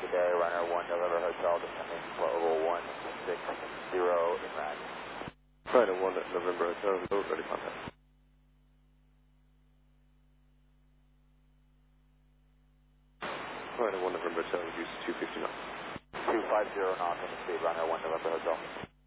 good day, runner 1 November Hotel, descending flight level 160 in RAD. Runner 1 November Hotel, ready contact. Runner 1 November Hotel, reduce to 250 knots. 250 knots on the speed, runner 1 November Hotel.